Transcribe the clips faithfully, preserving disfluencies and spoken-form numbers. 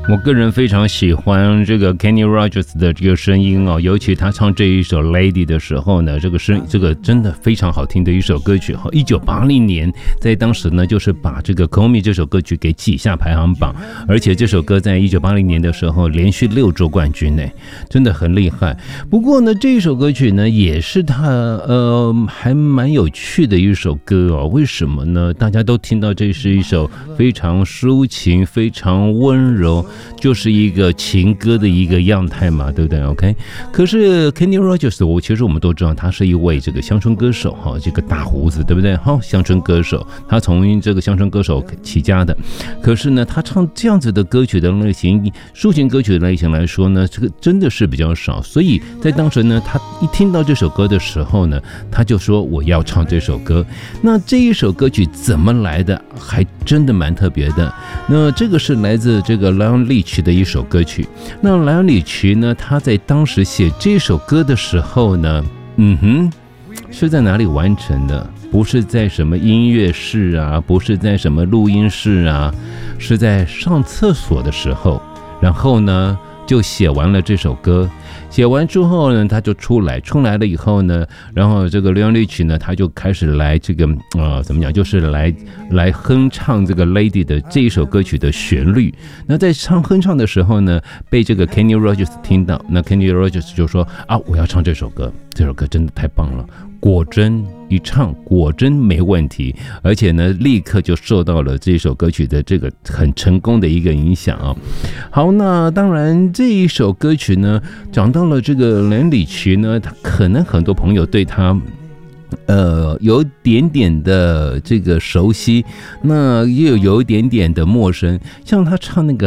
我个人非常喜欢这个 Kenny Rogers 的这个声音哦，尤其他唱这一首 Lady 的时候呢，这个声这个真的非常好听的一首歌曲哈。一九八零年在当时呢，就是把这个 Call Me 这首歌曲给挤下排行榜，而且这首歌在一九八零年的时候连续六周冠军呢，真的很厉害。不过呢，这一首歌曲呢也是他呃还蛮有趣的一首歌哦。为什么呢？大家都听到这是一首非常抒情、非常温柔。就是一个情歌的一个样态嘛，对不对 ？OK， 可是 Kenny Rogers， 我其实我们都知道，他是一位这个乡村歌手哈，这个大胡子，对不对？哈，乡村歌手，他从这个乡村歌手起家的。可是呢，他唱这样子的歌曲的类型，抒情歌曲的类型来说呢，这个真的是比较少。所以在当时呢，他一听到这首歌的时候呢，他就说我要唱这首歌。那这一首歌曲怎么来的？还真的蛮特别的。那这个是来自这个莱昂利奇的一首歌曲。那莱昂利奇呢，他在当时写这首歌的时候呢，嗯哼，是在哪里完成的？不是在什么音乐室啊，不是在什么录音室啊，是在上厕所的时候，然后呢就写完了这首歌。写完之后呢，他就出来，出来了以后呢，然后这个 Leon Rich 呢，他就开始来这个呃，怎么讲，就是来来哼唱这个 Lady 的这一首歌曲的旋律。那在唱哼唱的时候呢，被这个 Kenny Rogers 听到，那 Kenny Rogers 就说啊，我要唱这首歌，这首歌真的太棒了。果真一唱，果真没问题，而且呢，立刻就受到了这首歌曲的这个很成功的一个影响啊。好，那当然这一首歌曲呢，讲到了这个连里奇呢，他可能很多朋友对他。呃，有点点的这个熟悉，那又有一点点的陌生。像他唱那个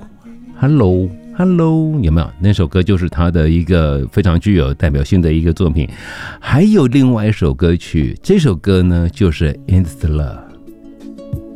Hello，Hello。Hello， 有没有？那首歌就是他的一个非常具有代表性的一个作品。还有另外一首歌曲，这首歌呢就是 Endless Love。